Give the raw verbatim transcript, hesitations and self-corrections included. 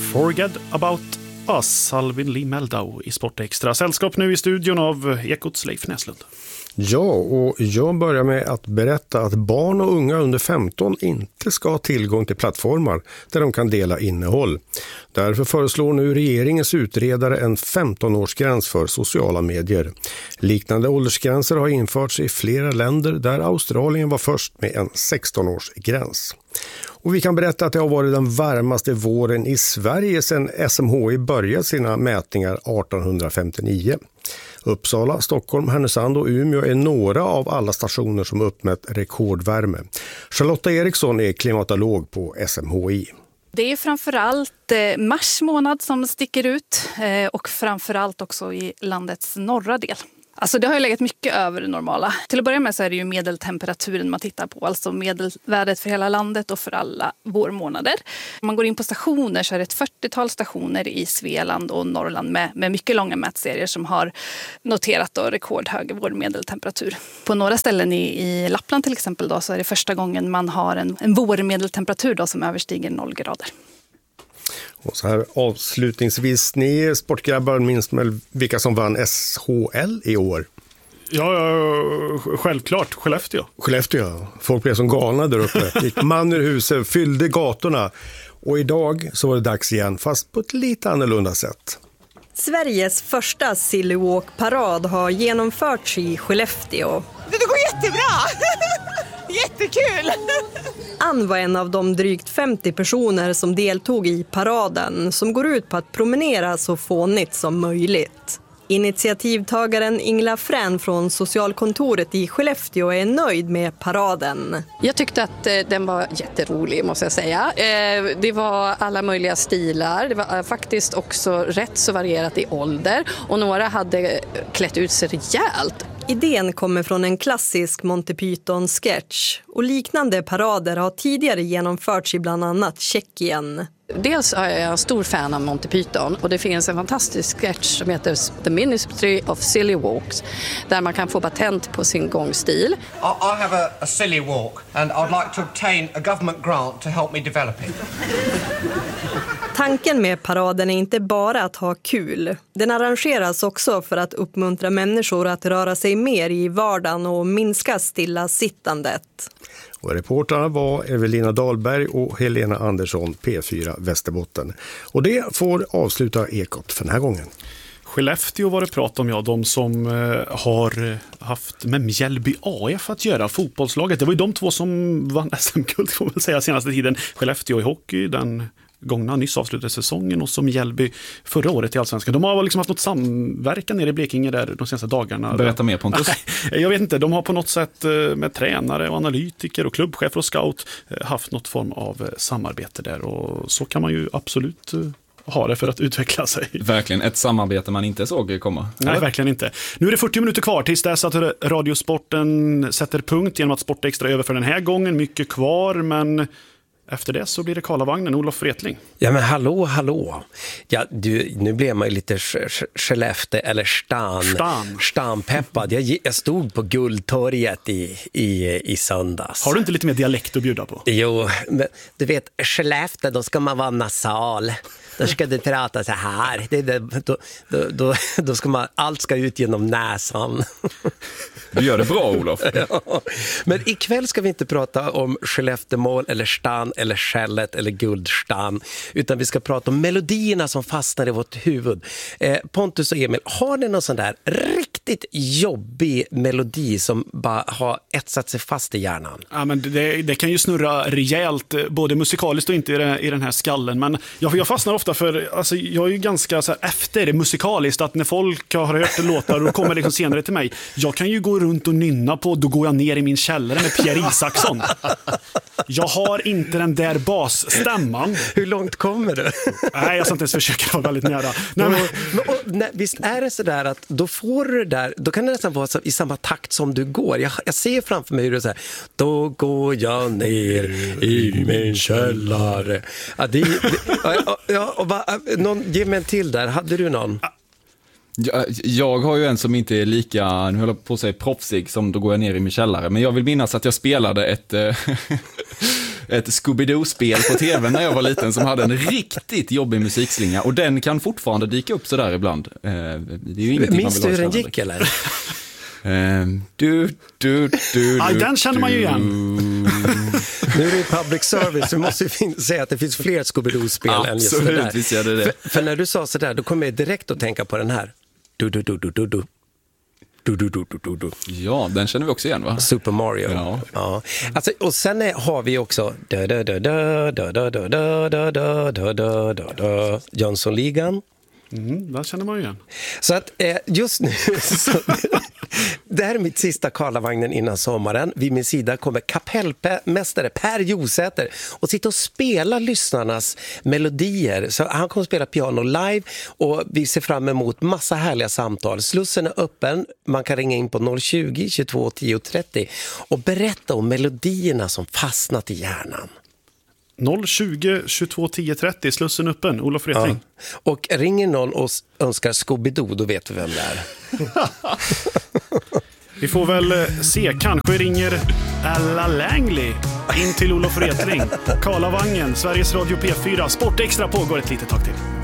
Forget About Us, Alvin Lee Meldau i Sportextra. Sällskap nu i studion av Ekots Leif Näslund. Ja, och jag börjar med att berätta att barn och unga under femton inte ska ha tillgång till plattformar där de kan dela innehåll. Därför föreslår nu regeringens utredare en femton-årsgräns för sociala medier. Liknande åldersgränser har införts i flera länder där Australien var först med en sexton-årsgräns. Och vi kan berätta att det har varit den varmaste våren i Sverige sedan S M H I började sina mätningar arton femtionio. Uppsala, Stockholm, Härnösand och Umeå är några av alla stationer som uppmätt rekordvärme. Charlotta Eriksson är klimatolog på S M H I. Det är framförallt mars månad som sticker ut och framförallt också i landets norra del. Alltså det har ju legat mycket över det normala. Till att börja med så är det ju medeltemperaturen man tittar på. Alltså medelvärdet för hela landet och för alla vårmånader. Om man går in på stationer så är det ett fyrtiotal stationer i Svealand och Norrland med, med mycket långa mätserier som har noterat då rekordhög vårmedeltemperatur. På några ställen i, i Lappland till exempel då, så är det första gången man har en, en vårmedeltemperatur då som överstiger noll grader. Och så här avslutningsvis, ni sportgrabbar minns väl vilka som vann S H L i år? Ja, självklart. Skellefteå. Skellefteå, folk blev som galna där uppe. Gick man ur huset, fyllde gatorna. Och idag så var det dags igen, fast på ett lite annorlunda sätt. Sveriges första Silly Walk-parad har genomförts i Skellefteå. Det går jättebra! Jättekul! Ann var en av de drygt femtio personer som deltog i paraden som går ut på att promenera så fånigt som möjligt. Initiativtagaren Ingela Frän från socialkontoret i Skellefteå är nöjd med paraden. Jag tyckte att eh, den var jätterolig, måste jag säga. Eh, det var alla möjliga stilar. Det var eh, faktiskt också rätt så varierat i ålder. Och några hade klätt ut sig rejält. Idén kommer från en klassisk Monty Python-sketch. Och liknande parader har tidigare genomförts i bland annat Tjeckien. Dels är jag en stor fan av Monty Python och det finns en fantastisk sketch som heter The Ministry of Silly Walks där man kan få patent på sin gångstil. I, I have a, a silly walk and I'd like to obtain a government grant to help me develop it. Tanken med paraden är inte bara att ha kul. Den arrangeras också för att uppmuntra människor att röra sig mer i vardagen och minska stillasittandet. Och reportrarna var Evelina Dahlberg och Helena Andersson, P fyra Västerbotten. Och det får avsluta Ekot för den här gången. Skellefteå var det prat om, ja, de som eh, har haft med Mjällby A F att göra, fotbollslaget. Det var ju de två som vann S M-guld, får man väl säga, senaste tiden. Skellefteå i hockey, den gångna nyss avslutade säsongen, och som Mjällby förra året i Allsvenskan. De har liksom haft något samverkan nere i Blekinge där de senaste dagarna. Berätta mer, Pontus. Jag vet inte, de har på något sätt med tränare och analytiker och klubbchefer och scout haft något form av samarbete där, och så kan man ju absolut ha det för att utveckla sig. Verkligen, ett samarbete man inte såg komma. Nej, eller? Verkligen inte. Nu är det fyrtio minuter kvar tills dess att Radiosporten sätter punkt genom att Sportextra över för den här gången. Mycket kvar, men efter det så blir det Karlavagnen, Olof Wretling. Ja, men hallå, hallå. Ja, du, nu blev man ju lite Skellefteå eller stan. Stan. Stanpeppad. Jag, jag stod på Guldtorget i, i, i söndags. Har du inte lite mer dialekt att bjuda på? Jo, men du vet, Skellefteå, då ska man vara nasal. Då ska du prata så här. Det, det, då, då, då, då ska man, allt ska ut genom näsan. Du gör det bra, Olof. Ja. Men ikväll ska vi inte prata om Skelleftemål eller stan eller skället eller guldstan, utan vi ska prata om melodierna som fastnar i vårt huvud. Eh, Pontus och Emil, har ni någon sån där riktigt jobbig melodi som bara har etsat sig fast i hjärnan? Ja, men det, det kan ju snurra rejält, både musikaliskt och inte i, det, i den här skallen. Men jag, jag fastnar ofta för, alltså, jag är ju ganska så här, efter musikaliskt, att när folk har hört låtar och kommer liksom senare till mig, jag kan ju gå runt och nynna på, då går jag ner i min källare med Pierre Isaksson. Jag har inte den där basstämman. Hur långt kommer du? Nej, jag ska inte ens försöka vara väldigt nära. Nej, men... men, och, nej, visst är det så där att då får du det där, då kan det nästan vara så, i samma takt som du går. Jag, jag ser framför mig hur du säger, då går jag ner i min källare. Ja, det, det, ja, ja, och va, någon, ge mig en till där. Hade du någon? Jag, jag har ju en som inte är lika, nu håller jag på att säga proffsig, som då går jag ner i min källare. Men jag vill minnas att jag spelade ett, ett Scooby-Doo-spel på tv när jag var liten som hade en riktigt jobbig musikslinga. Och den kan fortfarande dyka upp så där ibland. Det är ju ingenting Minns man du vill hur den gick eller? Um, du, du, du, ja, den känner man ju igen. Nu är det public service. Du måste ju säga att det finns fler Scooby-Doo-spel än just det där. Visst gör det det. För, för när du sa sådär, då kom jag direkt att tänka på den här. Du, du, du, du, du, du. Du, du, du, du, du. Ja, den känner vi också igen, va? Super Mario. Ja. Ja. Alltså, och sen är, har vi också da, da, da, da, da, da, da, da, da, da, da, da, da. Jönssonligan. Mm, den känner man ju igen. Så att eh, just nu så, det här är mitt sista Karlavagnen innan sommaren. Vid min sida kommer kapellmästare Per Josäter och sitter och spelar lyssnarnas melodier. Så han kommer att spela piano live och vi ser fram emot massa härliga samtal. Slussen är öppen. Man kan ringa in på noll tjugo, tjugotvå, tio, trettio och berätta om melodierna som fastnat i hjärnan. noll tjugo, tjugotvå, tio, trettio, Slussen öppen, Olof Wretling. Ja. Och ringer någon och önskar Scooby-Doo, då vet vi vem det är. Vi får väl se, kanske ringer Ella Langley in till Olof Wretling. Karlavagnen, Sveriges Radio P fyra, Sport Extra pågår ett litet tag till.